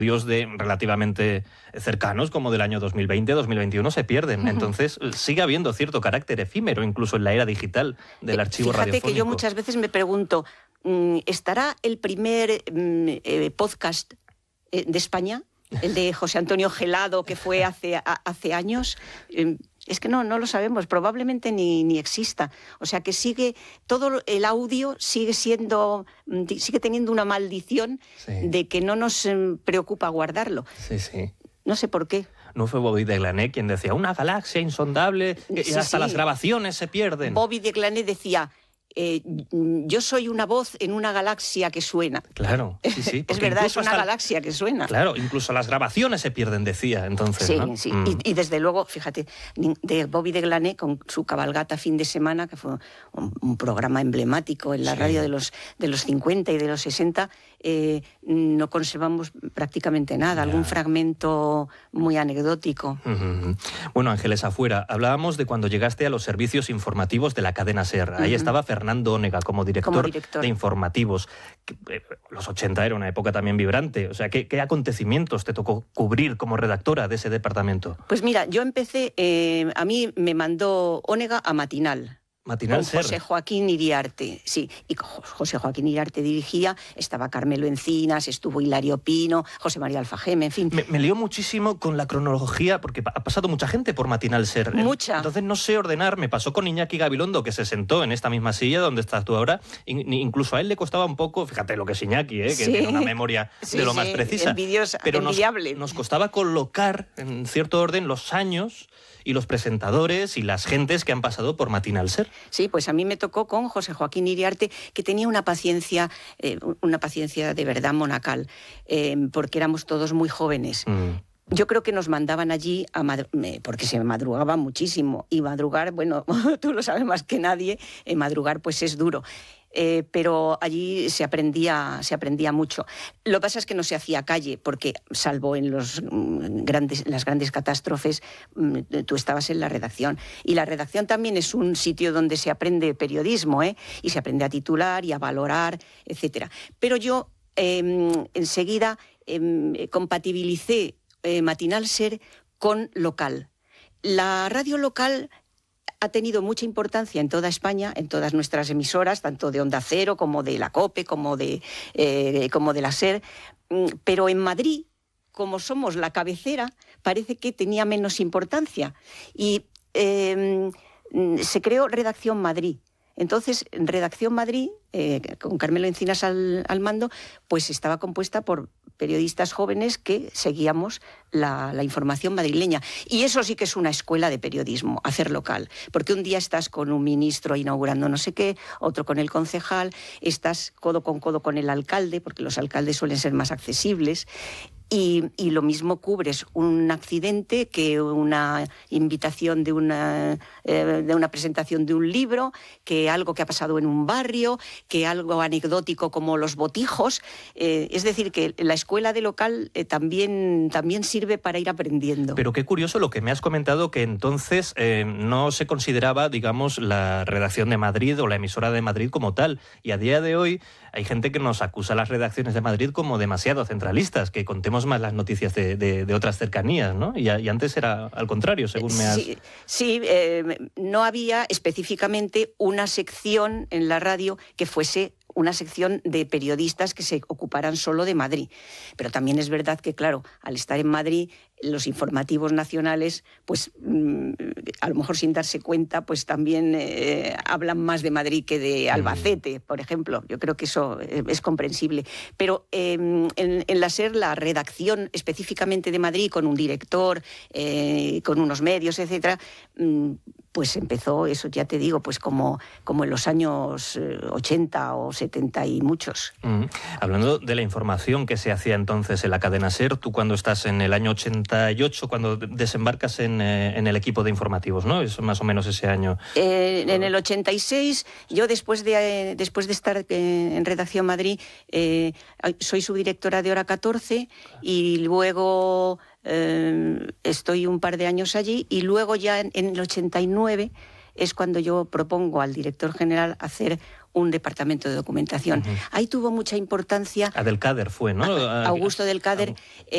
de relativamente cercanos, como del año 2020-2021, se pierden. Entonces, sigue habiendo cierto carácter efímero, incluso en la era digital del archivo radiofónico. Fíjate que yo muchas veces me pregunto, ¿estará el primer podcast de España, el de José Antonio Gelado, que fue hace años? Es que no lo sabemos, probablemente ni exista. O sea que todo el audio sigue teniendo una maldición de que no nos preocupa guardarlo. Sí. No sé por qué. ¿No fue Bobby de Glané quien decía una galaxia insondable y hasta las grabaciones se pierden? Bobby de Glané decía, yo soy una voz en una galaxia que suena. Claro, sí. Es verdad, es una galaxia que suena. Claro, incluso las grabaciones se pierden, decía entonces. Sí, ¿no? sí. Y desde luego, fíjate, de Bobby de Glané con su cabalgata fin de semana, que fue un programa emblemático en la radio de los 50 y de los 60, no conservamos prácticamente nada, algún fragmento muy anecdótico. Bueno, Ángeles Afuera, hablábamos de cuando llegaste a los servicios informativos de la cadena SER. Ahí estaba Fernando Onega como director de informativos. Los 80 era una época también vibrante. O sea, ¿qué acontecimientos te tocó cubrir como redactora de ese departamento? Pues mira, yo empecé, a mí me mandó Onega a Matinal. Matinal SER. José Joaquín Iriarte, sí. Y José Joaquín Iriarte dirigía, estaba Carmelo Encinas, estuvo Hilario Pino, José María Alfajeme, en fin. Me lío muchísimo con la cronología, porque ha pasado mucha gente por Matinal SER. Mucha. Entonces no sé ordenar. Me pasó con Iñaki Gabilondo, que se sentó en esta misma silla donde estás tú ahora. Incluso a él le costaba un poco, fíjate lo que es Iñaki, que tiene una memoria de lo más precisa. Envidiable. Nos costaba colocar en cierto orden los años y los presentadores y las gentes que han pasado por Matinal SER. Sí, pues a mí me tocó con José Joaquín Iriarte, que tenía una paciencia de verdad monacal, porque éramos todos muy jóvenes. Yo creo que nos mandaban allí porque se madrugaba muchísimo. Y madrugar, bueno, tú lo sabes más que nadie, madrugar pues es duro. Pero allí se aprendía mucho. Lo que pasa es que no se hacía calle, porque salvo en las grandes catástrofes, tú estabas en la redacción. Y la redacción también es un sitio donde se aprende periodismo, y se aprende a titular y a valorar, etcétera. Pero yo enseguida compatibilicé Matinal SER con local. La radio local ha tenido mucha importancia en toda España, en todas nuestras emisoras, tanto de Onda Cero como de la COPE, como de la SER, pero en Madrid, como somos la cabecera, parece que tenía menos importancia. Y se creó Redacción Madrid. Entonces, Redacción Madrid, con Carmelo Encinas al mando, pues estaba compuesta por periodistas jóvenes que seguíamos la información madrileña. Y eso sí que es una escuela de periodismo, hacer local. Porque un día estás con un ministro inaugurando no sé qué, otro con el concejal, estás codo con el alcalde, porque los alcaldes suelen ser más accesibles. Y lo mismo cubres un accidente que una invitación de una presentación de un libro, que algo que ha pasado en un barrio, que algo anecdótico como los botijos. Es decir, que la escuela de local también sirve para ir aprendiendo. Pero qué curioso lo que me has comentado, que entonces no se consideraba, digamos, la redacción de Madrid o la emisora de Madrid como tal. Y a día de hoy hay gente que nos acusa a las redacciones de Madrid como demasiado centralistas, que contemos más las noticias de otras cercanías, ¿no? Y antes era al contrario, según me has... Sí, no había específicamente una sección en la radio que fuese una sección de periodistas que se ocuparan solo de Madrid. Pero también es verdad que, claro, al estar en Madrid, los informativos nacionales, pues a lo mejor sin darse cuenta, pues también hablan más de Madrid que de Albacete, por ejemplo. Yo creo que eso es comprensible. Pero en la SER, la redacción específicamente de Madrid, con un director, con unos medios, etcétera, pues empezó, eso ya te digo, pues como en los años 80 o 70 y muchos. Hablando de la información que se hacía entonces en la cadena SER, tú cuando estás en el año 88, cuando desembarcas en el equipo de informativos, ¿no? Es más o menos ese año. En el 86, yo después de estar en Redacción Madrid, soy subdirectora de Hora 14 y luego... estoy un par de años allí y luego ya en el 89 es cuando yo propongo al director general hacer un departamento de documentación. Ahí tuvo mucha importancia... Adelkader fue, ¿no? Augusto Adelkader,